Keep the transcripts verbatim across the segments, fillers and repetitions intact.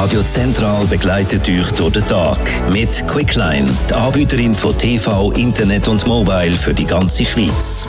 Radio Zentral begleitet euch durch den Tag mit Quickline, die Anbieterin von T V, Internet und Mobile für die ganze Schweiz.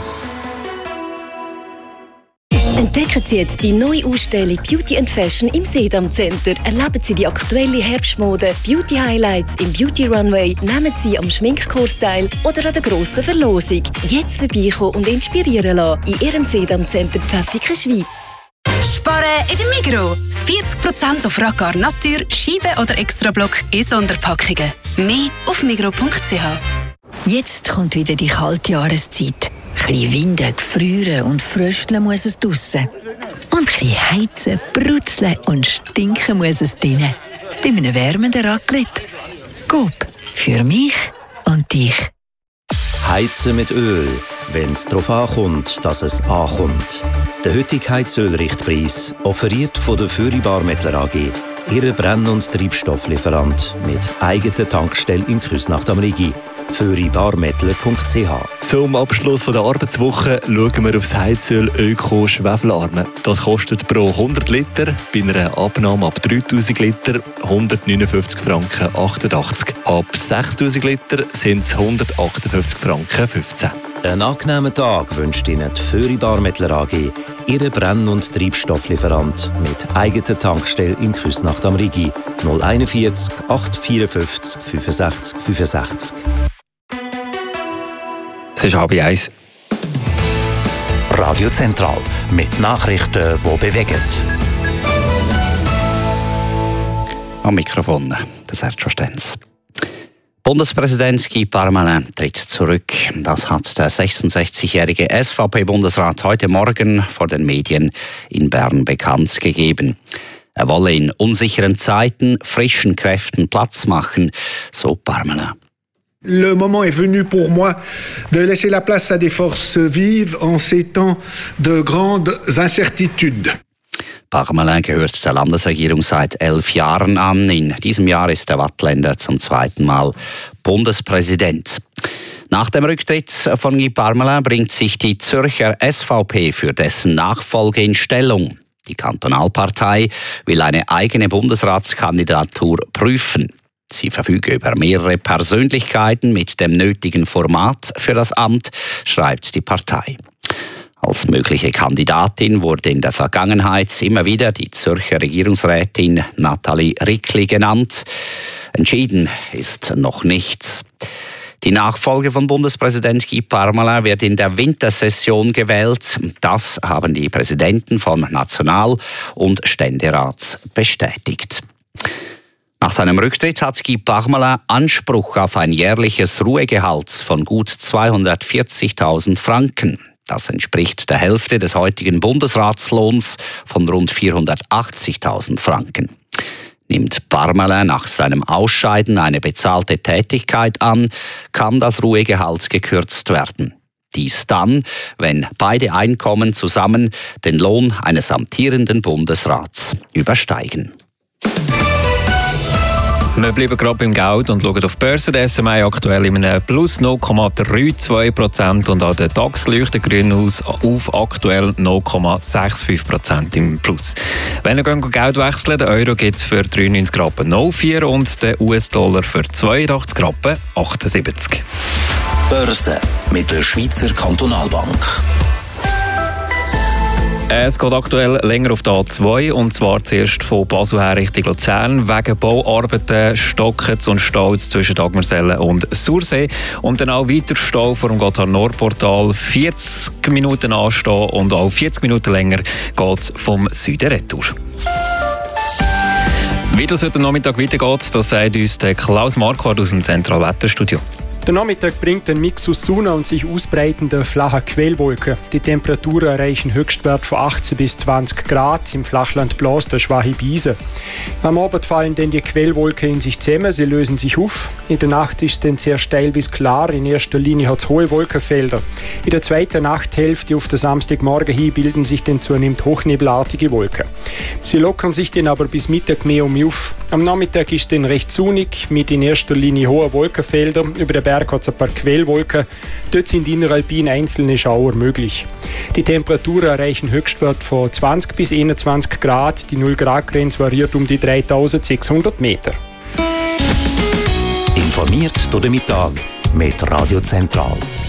Entdecken Sie jetzt die neue Ausstellung Beauty and Fashion im Sedam Center. Erleben Sie die aktuelle Herbstmode, Beauty Highlights im Beauty Runway, nehmen Sie am Schminkkurs teil oder an der grossen Verlosung. Jetzt vorbeikommen und inspirieren lassen in Ihrem Sedam Center Pfäffiken, Schweiz. Sparen in der Migros. vierzig Prozent auf Racar Natur, Scheibe oder Extrablock in Sonderpackungen. Mehr auf migros punkt c h. Jetzt kommt wieder die kalte Jahreszeit. Ein bisschen winden, gefrieren und frösteln muss es draussen. Und ein bisschen heizen, brutzeln und stinken muss es drinnen. Bei einem wärmenden Raclette. Coop. Für mich und dich. Heizen mit Öl, wenn es darauf ankommt, dass es ankommt. Der heutige Heizölrichtpreis, offeriert von der Föri Barmettler A G, Ihre Brenn- und Treibstofflieferant mit eigener Tankstelle in Küsnacht am Rigi. föri barmettler punkt c h. Zum Abschluss der Arbeitswoche schauen wir aufs Heizöl Öko Schwefelarme. Das kostet pro hundert Liter bei einer Abnahme ab dreitausend Liter hundertneunundfünfzig Franken achtundachtzig. Ab sechstausend Liter sind es hundertachtundfünfzig Franken fünfzehn. Einen angenehmen Tag wünscht Ihnen die Föri Barmettler A G, Ihre Brenn- und Treibstofflieferant mit eigener Tankstelle in Küsnacht am Rigi. null einundvierzig achthundertfünfundvierzig fünfundsechzig fünfundsechzig. Es ist halb eins. Radio Zentral mit Nachrichten, die bewegen. Am Mikrofon, der Sergio Stenz. Bundespräsident Guy Parmelin tritt zurück. Das hat der sechsundsechzigjährige S V P-Bundesrat heute Morgen vor den Medien in Bern bekannt gegeben. Er wolle in unsicheren Zeiten frischen Kräften Platz machen, so Parmelin. Le moment est venu pour moi de laisser la place à des forces vives en ces temps de grandes incertitudes. Parmelin gehört der Landesregierung seit elf Jahren an. In diesem Jahr ist der Wattländer zum zweiten Mal Bundespräsident. Nach dem Rücktritt von Guy Parmelin bringt sich die Zürcher S V P für dessen Nachfolge in Stellung. Die Kantonalpartei will eine eigene Bundesratskandidatur prüfen. Sie verfüge über mehrere Persönlichkeiten mit dem nötigen Format für das Amt, schreibt die Partei. Als mögliche Kandidatin wurde in der Vergangenheit immer wieder die Zürcher Regierungsrätin Nathalie Rickli genannt. Entschieden ist noch nichts. Die Nachfolge von Bundespräsident Guy Parmelin wird in der Wintersession gewählt. Das haben die Präsidenten von National- und Ständerat bestätigt. Nach seinem Rücktritt hat Guy Parmelin Anspruch auf ein jährliches Ruhegehalt von gut zweihundertvierzigtausend Franken. Das entspricht der Hälfte des heutigen Bundesratslohns von rund vierhundertachtzigtausend Franken. Nimmt Parmelin nach seinem Ausscheiden eine bezahlte Tätigkeit an, kann das Ruhegehalt gekürzt werden. Dies dann, wenn beide Einkommen zusammen den Lohn eines amtierenden Bundesrats übersteigen. Wir bleiben gerade beim Geld und schauen auf die Börse. Der S M I aktuell in einem Plus null Komma zweiunddreißig Prozent und auch der DAX leuchtet grün aus auf aktuell null Komma fünfundsechzig Prozent im Plus. Wenn ihr Geld wechseln, den Euro gibt es für dreiundneunzig Rappen null vier und den U S-Dollar für zweiundachtzig Rappen achtundsiebzig. Börse mit der Schweizer Kantonalbank. Es geht aktuell länger auf die A zwei, und zwar zuerst von Basel her Richtung Luzern. Wegen Bauarbeiten stocken und Staus zwischen Dagmersellen und Sursee. Und dann auch weiter Stau vor dem Gotthard-Nord-Portal. vierzig Minuten anstehen und auch vierzig Minuten länger geht es vom Süden retour. Wie das heute Nachmittag weitergeht, das sagt uns der Klaus Marquardt aus dem Zentralwetterstudio. Der Nachmittag bringt einen Mix aus Sonne und sich ausbreitender flacher Quellwolken. Die Temperaturen erreichen Höchstwert von achtzehn bis zwanzig Grad. Im Flachland bläst eine schwache Brise. Am Abend fallen dann die Quellwolken in sich zusammen, sie lösen sich auf. In der Nacht ist es dann sehr steil bis klar. In erster Linie hat es hohe Wolkenfelder. In der zweiten Nachthälfte auf den Samstagmorgen hin bilden sich dann zunehmend hochnebelartige Wolken. Sie lockern sich dann aber bis Mittag mehr um auf. Am Nachmittag ist es dann recht sonnig mit in erster Linie hohen Wolkenfeldern. Über den Berg Berg hat es ein paar Quellwolken. Dort sind inneralpin einzelne Schauer möglich. Die Temperaturen erreichen Höchstwert von zwanzig bis einundzwanzig Grad. Die null Grad Grenze variiert um die dreitausendsechshundert Meter. Informiert durch den Mittag mit Radio Zentral.